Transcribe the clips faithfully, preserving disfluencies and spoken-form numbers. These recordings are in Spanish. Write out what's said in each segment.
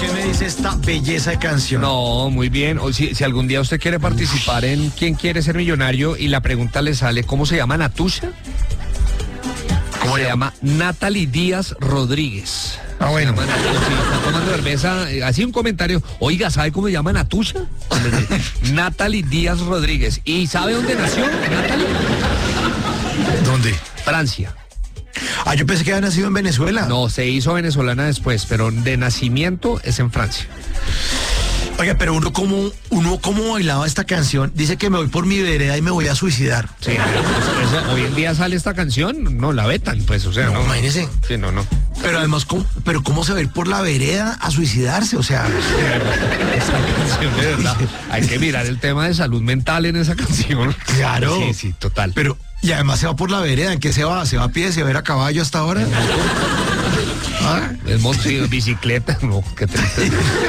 ¿qué me dice esta belleza de canción? No, muy bien. O si, si algún día usted quiere participar en ¿Quién quiere ser millonario? Y la pregunta le sale, ¿cómo se llama Natusha? ¿Cómo Se llama Natalie Díaz Rodríguez. Ah, bueno. Se llama Nat- sí, está tomando cerveza. eh, Así un comentario. Oiga, ¿sabe cómo se llama Natusha? Natalie Díaz Rodríguez. ¿Y sabe dónde nació Natalie? ¿Dónde? Francia. Ah, yo pensé que había nacido en Venezuela. No, se hizo venezolana después, pero de nacimiento es en Francia. Oiga, pero uno como, uno como bailaba esta canción, dice que me voy por mi vereda y me voy a suicidar. Sí, pues, eso, hoy en día sale esta canción, no la vetan, pues, o sea, No, no. imagínese. Sí, no, no. Pero además, ¿cómo, pero ¿cómo se va a ir por la vereda a suicidarse? O sea, Esta canción, de verdad, hay que mirar el tema de salud mental en esa canción. Claro. Sí, sí, total. pero, y además se va por la vereda, ¿en qué se va? ¿Se va a pie? ¿Se va a ir a caballo hasta ahora? ¿Ah? El monte, sí, bicicleta, no, qué triste.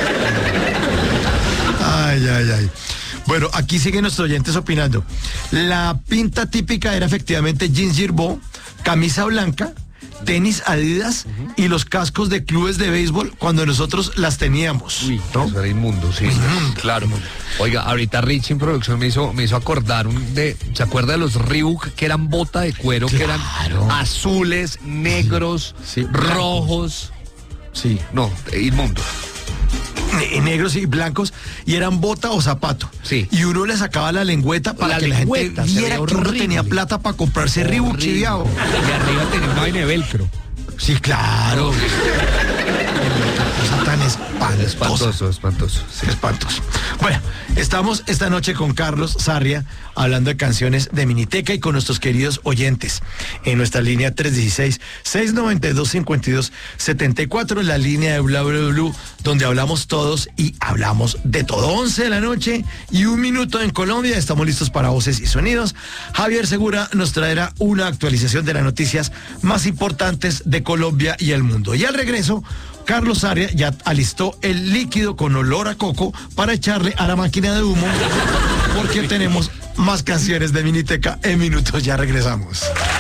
Ay, ay, ay. Bueno, aquí siguen nuestros oyentes opinando. La pinta típica era efectivamente jeans Girbaud, camisa blanca, tenis Adidas y los cascos de clubes de béisbol cuando nosotros las teníamos. Uy, ¿no? eso era inmundo, sí. Inmundo. Claro. Oiga, ahorita Rich en producción me hizo, me hizo acordar un de, ¿se acuerda de los Reebok que eran bota de cuero, que eran Claro. azules, negros, Sí, blancos. rojos? Sí. No, inmundo. Ne- negros y blancos, y eran bota o zapato. Sí. Y uno le sacaba la lengüeta para La que lengüeta, la se gente viera veía que uno horrible. tenía plata para comprarse Reebok, Horrible. chiviao. Y arriba tenía una vaina de velcro. Sí, claro. Cosa tan espantosa. Espantoso, espantoso. Sí, espantoso. Bueno, estamos esta noche con Carlos Sarria hablando de canciones de Miniteca y con nuestros queridos oyentes en nuestra línea tres uno seis, seis nueve dos, cinco dos siete cuatro, la línea de Bla Bla Blue, donde hablamos todos y hablamos de todo. once de la noche y un minuto en Colombia. Estamos listos para voces y sonidos. Javier Segura nos traerá una actualización de las noticias más importantes de Colombia y el mundo. Y al regreso, Carlos Sarria ya alistó el líquido con olor a coco para echarle a la máquina de humo, porque tenemos más canciones de Miniteca en minutos. Ya regresamos.